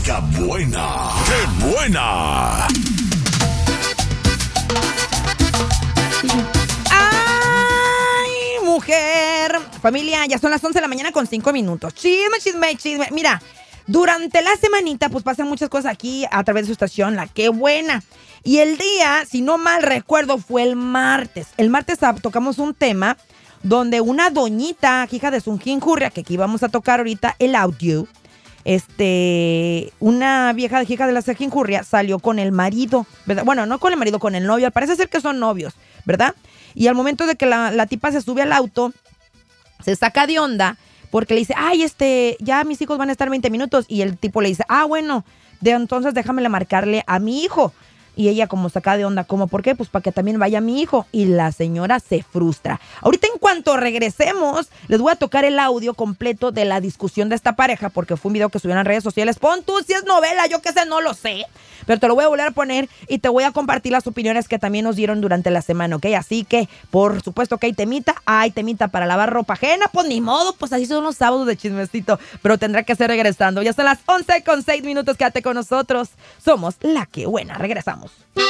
¡Qué buena! ¡Qué buena! ¡Ay, mujer! Familia, ya son las 11 de la mañana con 5 minutos. Chisme, chisme, chisme. Mira, durante la semanita, pues pasan muchas cosas aquí a través de su estación, La Qué Buena. Y el día, si no mal recuerdo, fue el martes. El martes tocamos un tema donde una doñita, hija de Sunjinjurria, que aquí vamos a tocar ahorita el audio, una vieja hija de la Sunjinjurria salió con el marido, ¿verdad? Bueno, no con el marido, con el novio. Parece ser que son novios, ¿verdad? Y al momento de que la tipa se sube al auto, se saca de onda porque le dice, ay, ya mis hijos van a estar 20 minutos. Y el tipo le dice, bueno, entonces déjame marcarle a mi hijo. Y ella como saca de onda, ¿cómo? ¿Por qué? Pues para que también vaya mi hijo. Y la señora se frustra. Ahorita en cuanto regresemos, les voy a tocar el audio completo de la discusión de esta pareja, porque fue un video que subieron en redes sociales. Pon tú si es novela, yo qué sé, no lo sé. Pero te lo voy a volver a poner y te voy a compartir las opiniones que también nos dieron durante la semana, ¿ok? Así que, por supuesto que hay temita para lavar ropa ajena. Pues ni modo, pues así son los sábados de chismecito. Pero tendrá que ser regresando. Ya son las 11 con 6 minutos, quédate con nosotros. Somos La Qué Buena, regresamos.